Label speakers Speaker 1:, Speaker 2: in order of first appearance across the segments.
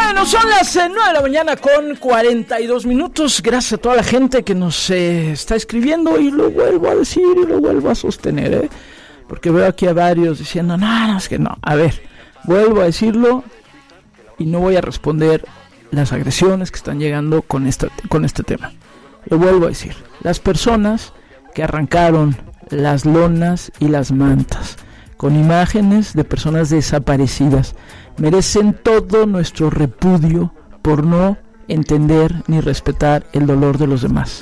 Speaker 1: Bueno, son las 9 de la mañana con 42 minutos. Gracias a toda la gente que nos está escribiendo, y lo vuelvo a decir y lo vuelvo a sostener, porque veo aquí a varios diciendo, no, es que no. A ver, vuelvo a decirlo y no voy a responder las agresiones que están llegando con este tema. Lo vuelvo a decir, las personas que arrancaron las lonas y las mantas con imágenes de personas desaparecidas merecen todo nuestro repudio por no entender ni respetar el dolor de los demás.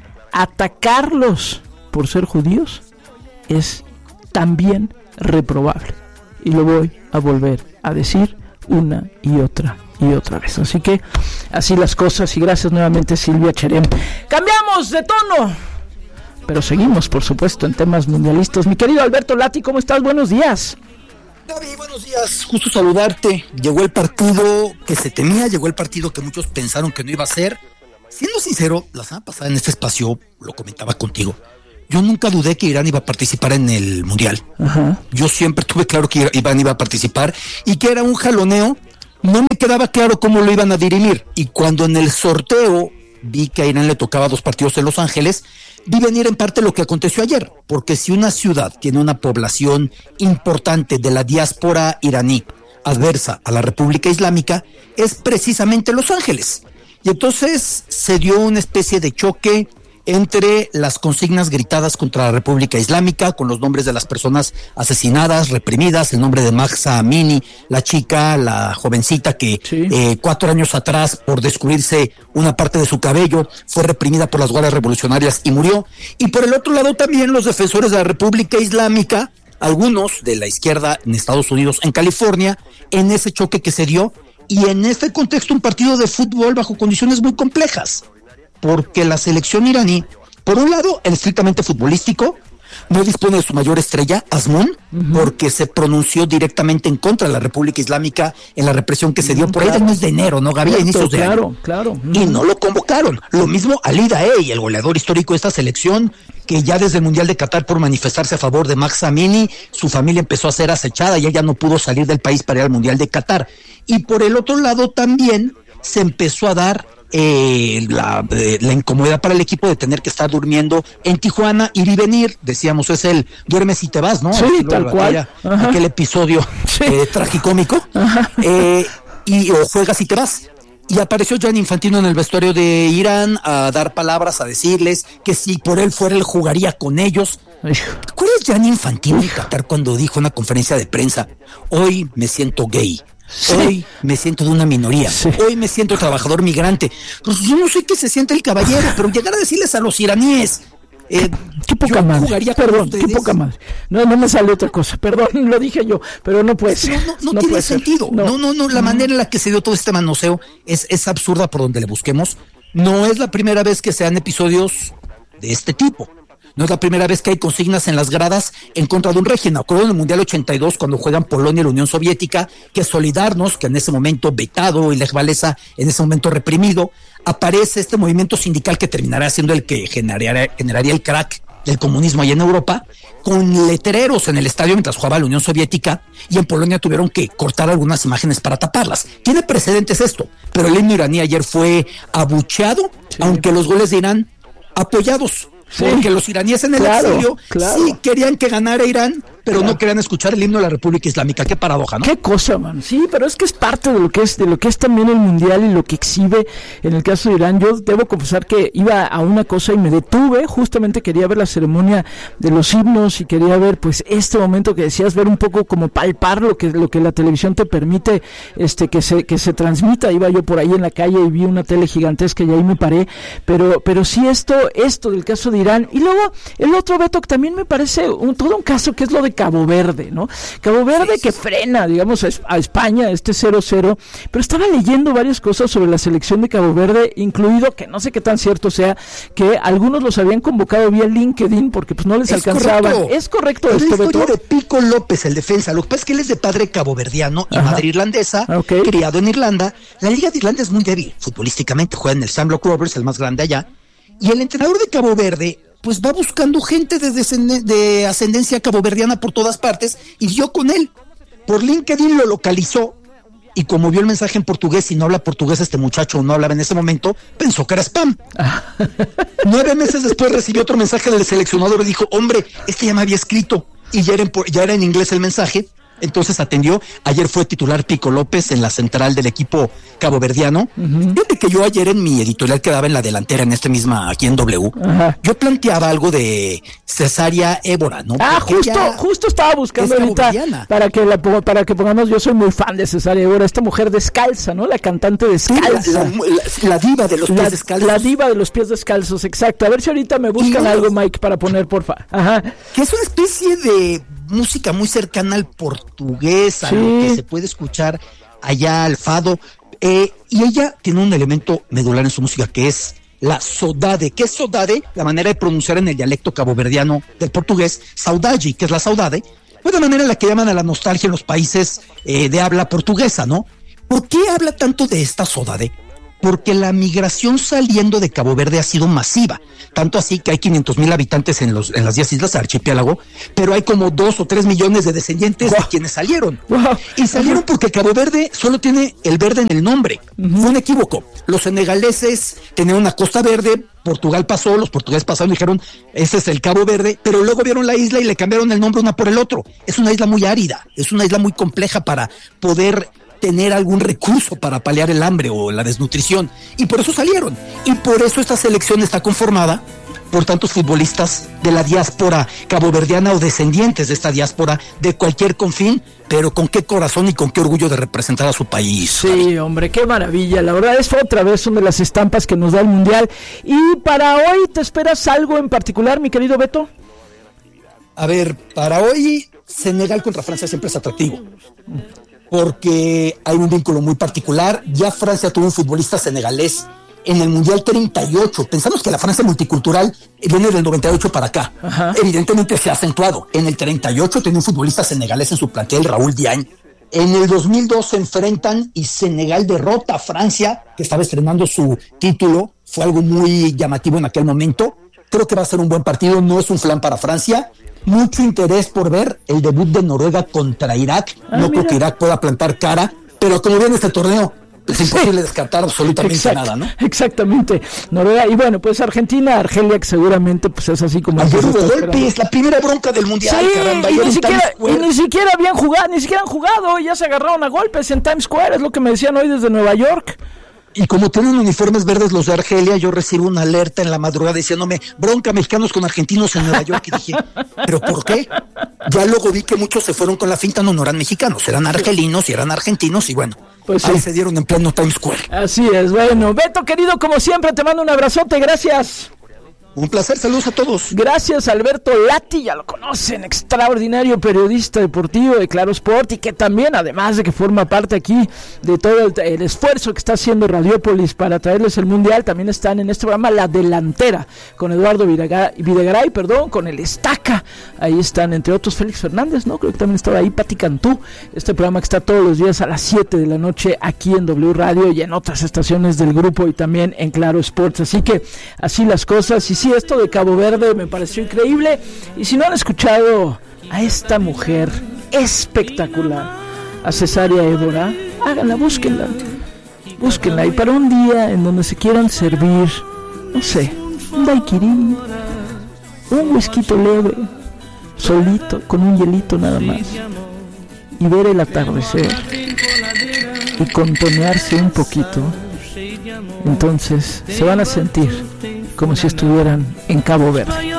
Speaker 1: Atacarlos por ser judíos es también reprobable, y lo voy a volver a decir una y otra vez. Así que así las cosas, y gracias nuevamente, Silvia Cherem. Cambiamos de tono, pero seguimos, por supuesto, en temas mundialistas. Mi querido Alberto Lati, ¿cómo estás? Buenos días.
Speaker 2: David, buenos días, justo saludarte. Llegó el partido que se temía, llegó el partido que muchos pensaron que no iba a ser. Siendo sincero, la semana pasada en este espacio lo comentaba contigo. Yo nunca dudé que Irán iba a participar en el Mundial. Ajá. Yo siempre tuve claro que Irán iba a participar y que era un jaloneo. No me quedaba claro cómo lo iban a dirimir. Y cuando en el sorteo vi que a Irán le tocaba 2 partidos en Los Ángeles, vi venir en parte lo que aconteció ayer, porque si una ciudad tiene una población importante de la diáspora iraní adversa a la República Islámica, es precisamente Los Ángeles. Y entonces se dio una especie de choque entre las consignas gritadas contra la República Islámica, con los nombres de las personas asesinadas, reprimidas, el nombre de Mahsa Amini, la chica, la jovencita que 4 años atrás, por descubrirse una parte de su cabello, fue reprimida por las guardias revolucionarias y murió. Y por el otro lado también los defensores de la República Islámica, algunos de la izquierda en Estados Unidos, en California, en ese choque que se dio, y en este contexto un partido de fútbol bajo condiciones muy complejas. Porque la selección iraní, por un lado, en estrictamente futbolístico, no dispone de su mayor estrella, Azmoun, porque se pronunció directamente en contra de la República Islámica en la represión que se dio por ahí del mes de enero, ¿no, Gaby? Inicios de año.
Speaker 1: Claro.
Speaker 2: Y no lo convocaron. Lo mismo Ali Daei, el goleador histórico de esta selección, que ya desde el Mundial de Qatar, por manifestarse a favor de Mahsa Amini, su familia empezó a ser acechada y ella no pudo salir del país para ir al Mundial de Qatar. Y por el otro lado también se empezó a dar la incomodidad para el equipo de tener que estar durmiendo en Tijuana, ir y venir. Decíamos, es el duermes y te vas, ¿no?
Speaker 1: Sí, tal cual.
Speaker 2: Aquel episodio tragicómico. O juegas y te vas. Y apareció Gianni Infantino en el vestuario de Irán a dar palabras, a decirles que si por él fuera, él jugaría con ellos. ¿Cuál es Gianni Infantino en Qatar cuando dijo en una conferencia de prensa: hoy me siento gay? Hoy me siento de una minoría, hoy me siento trabajador migrante? Pues yo no sé qué se siente el caballero, pero llegar a decirles a los iraníes,
Speaker 1: qué poca madre, perdón, qué poca madre. No me sale otra cosa, perdón, lo dije yo, pero no puede ser.
Speaker 2: No tiene sentido. No, la manera en la que se dio todo este manoseo es absurda por donde le busquemos. No es la primera vez que se dan episodios de este tipo. No es la primera vez que hay consignas en las gradas en contra de un régimen. Acuerdo en el Mundial 82, cuando juegan Polonia y la Unión Soviética, que Solidarność, que en ese momento vetado, y Lech Walesa en ese momento reprimido, aparece este movimiento sindical que terminará siendo el que generaría el crack del comunismo allá en Europa, con letreros en el estadio mientras jugaba la Unión Soviética, y en Polonia tuvieron que cortar algunas imágenes para taparlas. Tiene precedentes esto, pero el himno iraní ayer fue abucheado, aunque los goles de Irán apoyados. Porque los iraníes en el exilio sí querían que ganara Irán, pero no querían escuchar el himno de la República Islámica. Qué paradoja, ¿no?
Speaker 1: Qué cosa, man. Sí, pero es que es parte de lo que es también el Mundial y lo que exhibe en el caso de Irán. Yo debo confesar que iba a una cosa y me detuve, justamente quería ver la ceremonia de los himnos y quería ver pues este momento que decías, ver un poco como palpar lo que la televisión te permite que se transmita. Iba yo por ahí en la calle y vi una tele gigantesca y ahí me paré, pero sí esto del caso de Irán. Y luego el otro, Beto, que también me parece todo un caso, que es lo de Cabo Verde, ¿no? Cabo Verde que frena, digamos, a España, 0-0, pero estaba leyendo varias cosas sobre la selección de Cabo Verde, incluido, que no sé qué tan cierto sea, que algunos los habían convocado vía LinkedIn porque pues no les alcanzaban. ¿Es correcto esto, Beto?
Speaker 2: La historia de Pico López, el defensa. Lo que pasa es que él es de padre caboverdiano y madre irlandesa, criado en Irlanda. La Liga de Irlanda es muy débil futbolísticamente, juega en el Shamrock Rovers, el más grande allá, y el entrenador de Cabo Verde pues va buscando gente de ascendencia caboverdiana por todas partes, y dio con él. Por LinkedIn lo localizó y como vio el mensaje en portugués y no habla portugués este muchacho, no hablaba en ese momento, pensó que era spam. 9 meses después recibió otro mensaje del seleccionador y dijo, hombre, este ya me había escrito, y ya era en inglés el mensaje. Entonces atendió. Ayer fue titular Pico López en la central del equipo caboverdiano. Fíjate que yo ayer en mi editorial que daba en la delantera, en misma, aquí en W, yo planteaba algo de Cesaria Évora, ¿no?
Speaker 1: Justo estaba buscando ahorita para que pongamos, yo soy muy fan de Cesaria Évora, esta mujer descalza, ¿no? La cantante descalza.
Speaker 2: La diva de los pies descalzos.
Speaker 1: La diva de los pies descalzos, exacto. A ver si ahorita me buscan algo, Mike, para poner, porfa.
Speaker 2: Que es una especie de música muy cercana al portugués, a lo que se puede escuchar allá al fado, y ella tiene un elemento medular en su música que es la saudade. ¿Qué es saudade? La manera de pronunciar en el dialecto caboverdiano del portugués, saudade, que es la saudade, pues la manera en la que llaman a la nostalgia en los países de habla portuguesa, ¿no? ¿Por qué habla tanto de esta saudade? Porque la migración saliendo de Cabo Verde ha sido masiva, tanto así que hay 500,000 habitantes en las 10 islas del archipiélago, pero hay como 2 o 3 millones de descendientes de quienes salieron. Y salieron porque Cabo Verde solo tiene el verde en el nombre. Fue un equívoco. Los senegaleses tenían una costa verde, Portugal pasó, los portugueses pasaron y dijeron, ese es el Cabo Verde, pero luego vieron la isla y le cambiaron el nombre una por el otro. Es una isla muy árida, es una isla muy compleja para poder tener algún recurso para paliar el hambre o la desnutrición, y por eso salieron, y por eso esta selección está conformada por tantos futbolistas de la diáspora caboverdiana o descendientes de esta diáspora de cualquier confín, pero con qué corazón y con qué orgullo de representar a su país.
Speaker 1: Sí, hombre, qué maravilla, la verdad es otra vez una de las estampas que nos da el Mundial. Y para hoy, ¿te esperas algo en particular, mi querido Beto?
Speaker 2: A ver, para hoy Senegal contra Francia siempre es atractivo, porque hay un vínculo muy particular. Ya Francia tuvo un futbolista senegalés en el Mundial 38. Pensamos que la Francia multicultural viene del 98 para acá. Evidentemente se ha acentuado. En el 38 tenía un futbolista senegalés en su plantel, Raúl Diagne. En el 2002 se enfrentan y Senegal derrota a Francia, que estaba estrenando su título. Fue algo muy llamativo en aquel momento. Creo que va a ser un buen partido, no es un flan para Francia. Mucho interés por ver el debut de Noruega contra Irak. No creo que Irak pueda plantar cara, pero como viene este torneo, es imposible descartar absolutamente nada, ¿no?
Speaker 1: Exactamente. Noruega, y bueno, pues Argentina, Argelia, que seguramente pues es así como...
Speaker 2: Ayer hubo golpes, la primera bronca del Mundial,
Speaker 1: sí, caramba. Y ni siquiera habían jugado, ni siquiera han jugado, ya se agarraron a golpes en Times Square, es lo que me decían hoy desde Nueva York.
Speaker 2: Y como tienen uniformes verdes los de Argelia, yo recibo una alerta en la madrugada diciéndome, bronca mexicanos con argentinos en Nueva York, y dije, ¿pero por qué? Ya luego vi que muchos se fueron con la finta, no eran mexicanos, eran argelinos y eran argentinos, y bueno, pues ahí se dieron en pleno Times Square.
Speaker 1: Así es, bueno, Beto querido, como siempre, te mando un abrazote, gracias.
Speaker 2: Un placer, saludos a todos.
Speaker 1: Gracias, Alberto Lati, ya lo conocen, extraordinario periodista deportivo de Claro Sport, y que también, además de que forma parte aquí de todo el esfuerzo que está haciendo Radiópolis para traerles el Mundial, también están en este programa La Delantera, con Eduardo Videgaray, con el Estaca, ahí están, entre otros, Félix Fernández, ¿no? Creo que también estaba ahí Pati Cantú, este programa que está todos los días a las 7 de la noche aquí en W Radio y en otras estaciones del grupo y también en Claro Sports, así que así las cosas. Y sí, esto de Cabo Verde me pareció increíble, y si no han escuchado a esta mujer espectacular, a Cesaria Évora, háganla, búsquenla, y para un día en donde se quieran servir, no sé, un daiquiri, un whisky leve, solito, con un hielito nada más, y ver el atardecer y contonearse un poquito, entonces se van a sentir como si estuvieran en Cabo Verde.